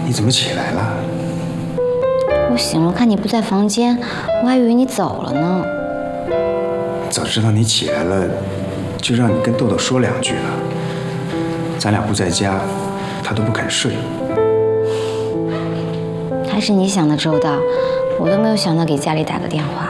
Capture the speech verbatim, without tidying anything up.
你怎么起来了？ 我醒了，看你不在房间，我还以为你走了呢。 早知道你起来了，就让你跟豆豆说两句了。咱俩不在家，他都不肯睡。 还是你想的周到，我都没有想到给家里打个电话。